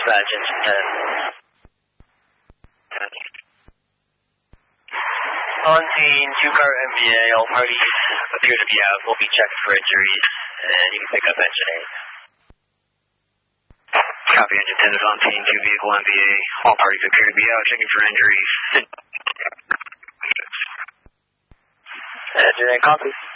Dispatch, engine 10. On scene, 2-car MVA, all parties appear to be out. Will be checked for injuries, and you can pick up engine 8. Copy, engine 10 is on scene, 2-vehicle MVA, all parties appear to be out, checking for injuries. Engine 8 copies.